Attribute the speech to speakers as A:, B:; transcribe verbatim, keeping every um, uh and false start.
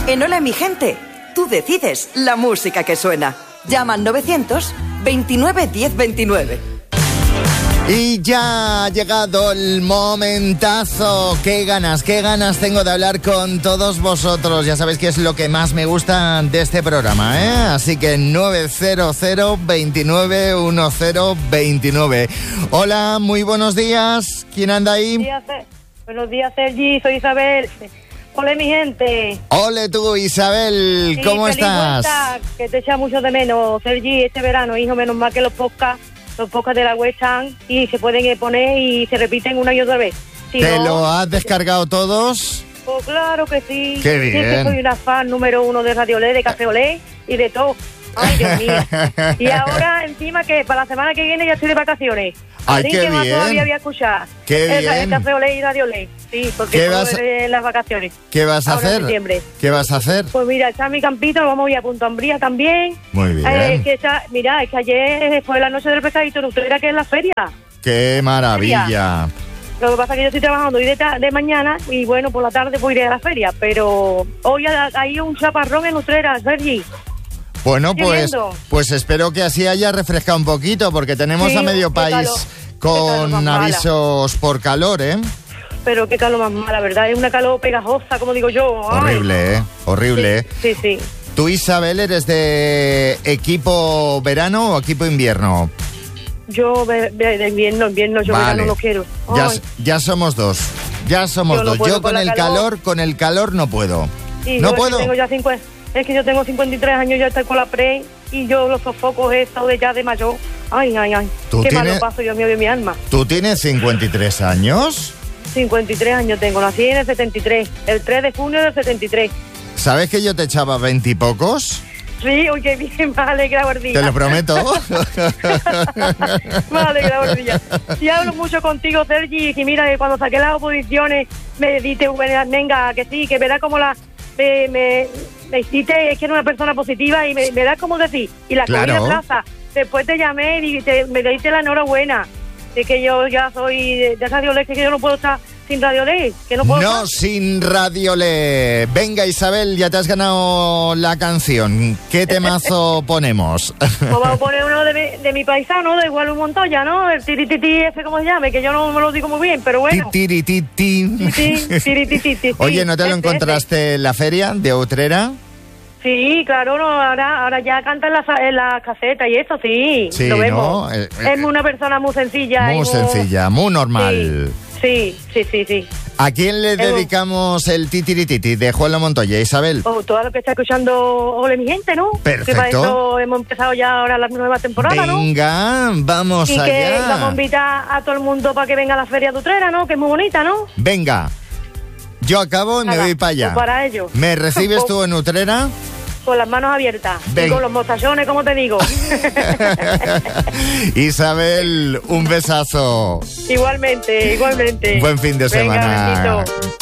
A: En Hola mi gente, tú decides la música que suena. Llama al novecientos veintinueve diez veintinueve.
B: Y ya ha llegado el momentazo. Qué ganas, qué ganas tengo de hablar con todos vosotros. Ya sabéis que es lo que más me gusta de este programa, ¿eh? Así que nueve cero cero veintinueve diez veintinueve. Hola, muy buenos días. ¿Quién anda ahí?
C: Buenos días, buenos días, Sergi. Soy Isabel. Hola, mi gente.
B: Ole tú, Isabel.
C: Sí,
B: ¿Cómo
C: feliz
B: estás?
C: Vuelta, que te echa mucho de menos, Sergi, este verano, hijo, menos mal que los podcasts, los podcasts de la web están y se pueden poner y se repiten una y otra vez. Si
B: ¿Te
C: no,
B: lo has descargado todos?
C: Pues claro que sí.
B: Qué bien.
C: Sí, que soy una fan número uno de Radio Olé, de Café Olé y de todo. Ay, Dios mío. Y ahora, encima, que para la semana que viene ya estoy de vacaciones.
B: Ay,
C: Así
B: qué
C: que más
B: bien.
C: todavía voy a escuchar.
B: Qué
C: el,
B: bien.
C: el Café Olé y Radio Olé. Sí, porque
B: ¿Qué
C: todo
B: vas a-
C: en las vacaciones.
B: ¿Qué vas a
C: Ahora en
B: hacer?
C: septiembre.
B: ¿Qué vas a hacer?
C: Pues mira, está mi campito, nos vamos a ir a Punta Umbría también.
B: Muy bien.
C: Eh, es que está, mira, es que ayer fue la noche del pescadito en Utrera, que es la feria.
B: ¡Qué maravilla!
C: Lo que pasa es que yo estoy trabajando hoy de, ta- de mañana y bueno, por la tarde pues iré a la feria. Pero hoy ha- hay un chaparrón en Utrera, Sergi.
B: Bueno,
C: Estoy
B: pues,
C: viendo.
B: pues espero que así haya refrescado un poquito, porque tenemos
C: Sí,
B: a medio
C: qué
B: país
C: calor, qué calor
B: con
C: más mala.
B: avisos por calor, ¿eh?
C: Pero qué calor más mala, ¿verdad? Es una calor pegajosa, como digo yo. Ay.
B: Horrible, ¿eh? Horrible. ¿eh?
C: Sí, sí.
B: ¿Tú, Isabel, eres de equipo verano o equipo invierno?
C: Yo ve- ve- de invierno, invierno, yo
B: Vale.
C: verano no quiero.
B: Ya,
C: Ay.
B: ya somos dos. Ya somos
C: Yo no
B: dos.
C: puedo
B: Yo
C: con
B: con
C: la
B: el
C: calor.
B: calor, con el calor no puedo.
C: Y
B: no
C: yo es que
B: puedo.
C: tengo ya cincuenta, es que yo tengo cincuenta y tres años, ya estoy con la pre y yo los sofocos estos de ya de mayor. Ay, ay, ay.
B: ¿Tú
C: Qué
B: tienes-
C: malo paso, Dios mío, de mi alma.
B: ¿Tú tienes cincuenta y tres años?
C: cincuenta y tres años tengo, nací en el setenta y tres, el tres de junio del setenta y tres.
B: ¿Sabes que yo te echaba veintipocos?
C: Sí, uy, qué bien, me alegra gordilla.
B: Te lo prometo.
C: Me alegra gordilla. Y hablo mucho contigo, Sergi, y mira, que cuando saqué las oposiciones me diste, venga, que sí, que me da como la... Me, me, me hiciste, es que era una persona positiva y me, me da como decir, y la
B: Claro.
C: cogí de plaza. Después te llamé y te, me diste la enhorabuena. De que yo ya soy de, de Radio Ley, que yo no puedo estar sin Radio Ley, que no puedo
B: No
C: estar.
B: sin Radio Le. Venga, Isabel, ya te has ganado la canción. ¿Qué temazo ponemos?
C: Pues vamos a poner uno de mi, de mi paisano, de Igual un Montoya, ¿no? El tirititi ese, ¿cómo se llame? Que yo no me lo digo muy bien, pero bueno.
B: Tirititi.
C: Titi, tirititi,
B: Oye, ¿no te lo
C: ese, ese.
B: encontraste en la feria de Utrera?
C: Sí, claro, no, ahora, ahora ya canta en la, en la caseta y eso, sí,
B: Sí,
C: lo vemos.
B: ¿no? Eh, eh,
C: es una persona muy sencilla.
B: Muy
C: y
B: sencilla, muy normal.
C: Sí, sí, sí, sí.
B: ¿A quién le
C: Eh,
B: dedicamos el titirititi de Juan Lo Montoya, Isabel?
C: Oh, todo lo que está escuchando, ole mi gente, ¿no?
B: Perfecto.
C: Que para eso hemos empezado ya ahora la nueva temporada, ¿no?
B: Venga, vamos
C: Y que
B: allá.
C: vamos a invitar a todo el mundo para que venga a la Feria de Utrera, ¿no? Que es muy bonita, ¿no?
B: Venga, yo acabo y me
C: Nada,
B: voy para allá.
C: pues para ello.
B: ¿Me recibes tú en Utrera?
C: Con las manos abiertas.
B: Ven.
C: Y con los mostachones, como te digo.
B: Isabel, un besazo.
C: Igualmente, igualmente.
B: Buen fin de
C: Venga,
B: semana.
C: besito.